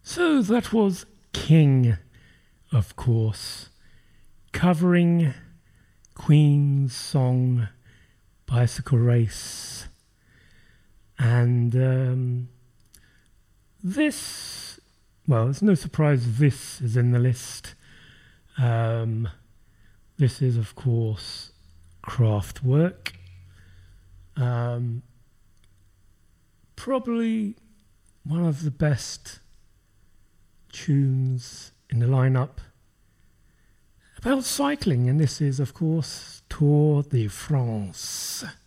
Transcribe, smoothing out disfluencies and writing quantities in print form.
So that was King, of course, covering Queen's song Bicycle Race. And this, well, it's no surprise this is in the list. This is, of course, Kraftwerk. Probably one of the best tunes in the lineup about cycling, and this is, of course, Tour de France.